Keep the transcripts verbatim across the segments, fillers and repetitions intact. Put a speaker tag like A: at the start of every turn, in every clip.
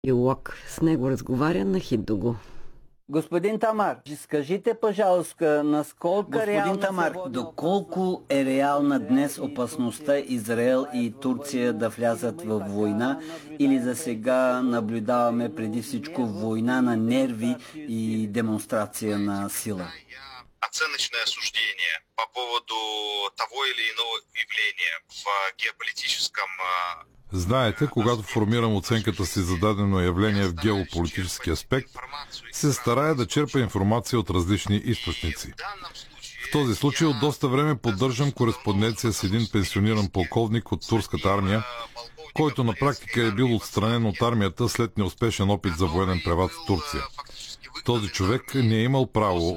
A: Биолог. С него разговаря на Хиддого.
B: Господин Тамар, скажите, пожалуйста, насколько
C: Господин
B: реална
C: Тамар,
B: се води
C: доколко е реална днес опасността Израел и Турция да влязат в война, или за сега наблюдаваме преди всичко война на нерви и демонстрация на сила?
D: Оценочное суждение по поводу того или иного явления в геополитическом.
E: Знаете, когато формирам оценката си за дадено явление в геополитически аспект, се старая да черпа информация от различни източници. В този случай от доста време поддържам кореспонденция с един пенсиониран полковник от турската армия, който на практика е бил отстранен от армията след неуспешен опит за военен преврат в Турция. Този човек не е имал право,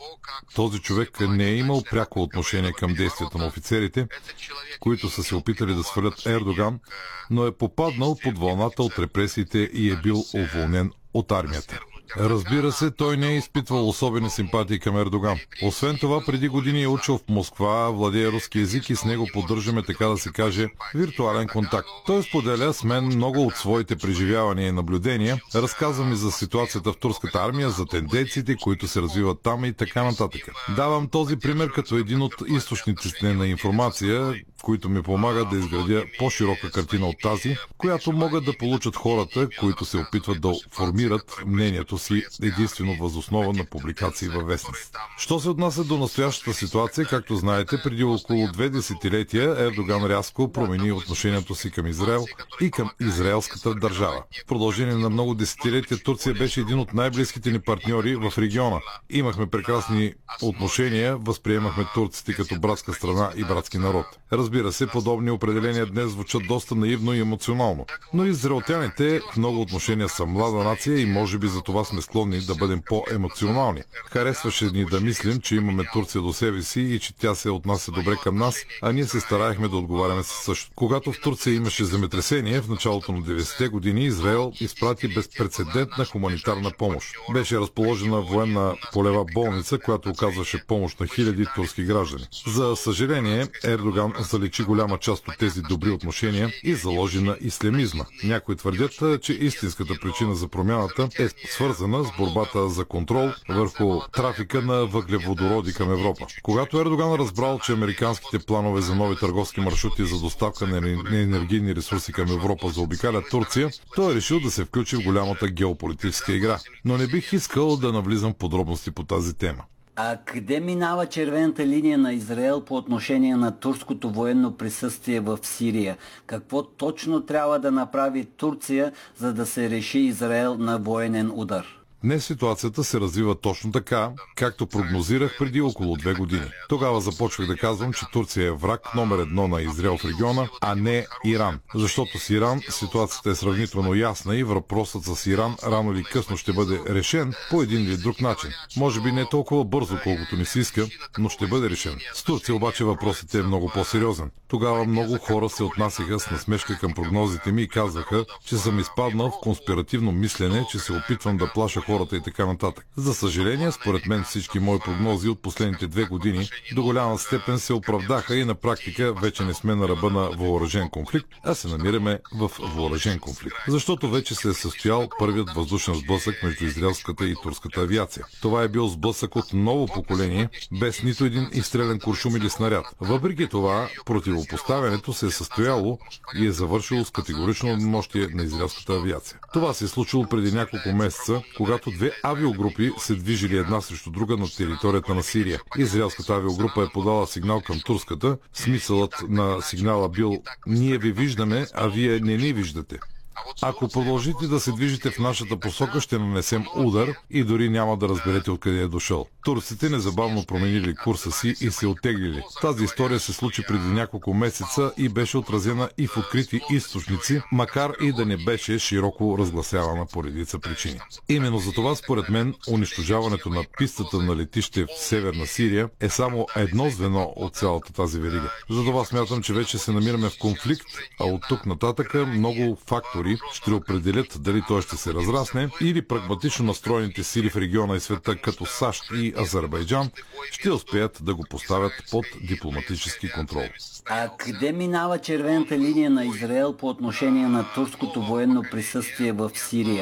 E: този човек не е имал пряко отношение към действията на офицерите, които са се опитали да свалят Ердоган, но е попаднал под вълната от репресиите и е бил уволнен от армията. Разбира се, той не е изпитвал особени симпатии към Ердоган. Освен това, преди години е учил в Москва, владее руски език и с него поддържаме, така да се каже, виртуален контакт. Той споделя с мен много от своите преживявания и наблюдения, разказва ми за ситуацията в турската армия, за тенденциите, които се развиват там и така нататък. Давам този пример като един от източниците на информация, които ми помагат да изградя по-широка картина от тази, която могат да получат хората, които се опитват да формират мнението си единствено въз основа на публикации във вестници. Що се отнася до настоящата ситуация, както знаете, преди около две десетилетия Ердоган рязко промени отношението си към Израел и към израелската държава. В продължение на много десетилетия Турция беше един от най-близките ни партньори в региона. Имахме прекрасни отношения, възприемахме турците като братска страна и братски народ. Разбира се, подобни определения днес звучат доста наивно и емоционално. Но израелтяните в много отношения са млада нация и може би за това сме склонни да бъдем по-емоционални. Харесваше ни да мислим, че имаме Турция до себе си и че тя се отнася добре към нас, а ние се стараехме да отговаряме със също. Когато в Турция имаше земетресение в началото на деветдесетте години, Израел изпрати безпрецедентна хуманитарна помощ. Беше разположена военна полева болница, която оказваше помощ на хиляди турски граждани. За съжаление, Ердоган заличи голяма част от тези добри отношения и заложи на ислямизма. Някои твърдят, че истинската причина за промяната е свързана с борбата за контрол върху трафика на въглеводороди към Европа. Когато Ердоган разбрал, че американските планове за нови търговски маршрути за доставка на енергийни ресурси към Европа заобикалят Турция, той е решил да се включи в голямата геополитическа игра. Но не бих искал да навлизам в подробности по тази тема.
C: А къде минава червената линия на Израел по отношение на турското военно присъствие в Сирия? Какво точно трябва да направи Турция, за да се реши Израел на военен удар?
E: Днес ситуацията се развива точно така, както прогнозирах преди около две години. Тогава започвах да казвам, че Турция е враг номер едно на Израел в региона, а не Иран. Защото с Иран ситуацията е сравнително ясна и въпросът с Иран рано или късно ще бъде решен по един или друг начин. Може би не толкова бързо, колкото ни се иска, но ще бъде решен. С Турция обаче въпросът е много по-сериозен. Тогава много хора се отнасяха с насмешка към прогнозите ми и казваха, че съм изпаднал в конспиративно мислене, че се опитвам да плаша хората и така нататък. За съжаление, според мен всички мои прогнози от последните две години до голяма степен се оправдаха и на практика вече не сме на ръба на въоръжен конфликт, а се намираме в въоръжен конфликт. Защото вече се е състоял първият въздушен сблъсък между израелската и турската авиация. Това е бил сблъсък от ново поколение, без нито един изстрелен куршум или снаряд. Въпреки това, противопоставянето се е състояло и е завършило с категорично надмощие на израелската авиация. Това се е случило преди няколко месеца, когато две авиогрупи се движили една срещу друга на територията на Сирия. Израелската авиогрупа е подала сигнал към турската. Смисълът на сигнала бил: ние ви виждаме, а вие не ни виждате. Ако продължите да се движите в нашата посока, ще нанесем удар и дори няма да разберете откъде е дошъл. Турците незабавно променили курса си и се оттеглили. Тази история се случи преди няколко месеца и беше отразена и в открити източници, макар и да не беше широко разгласявана по редица причини. Именно за това, според мен, унищожаването на пистата на летище в Северна Сирия е само едно звено от цялата тази верига. Затова смятам, че вече се намираме в конфликт, а от тук нататък много фактори ще определят дали той ще се разрасне, или прагматично настроените сили в региона и света, като САЩ и Азербайджан, ще успеят да го поставят под дипломатически контрол.
C: А къде минава червената линия на Израел по отношение на турското военно присъствие в Сирия?